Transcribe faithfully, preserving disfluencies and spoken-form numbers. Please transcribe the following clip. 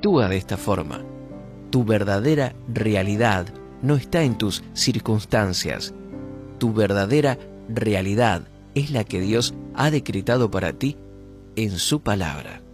actúa de esta forma. Tu verdadera realidad no está en tus circunstancias. Tu verdadera realidad es la que Dios ha decretado para ti en su palabra.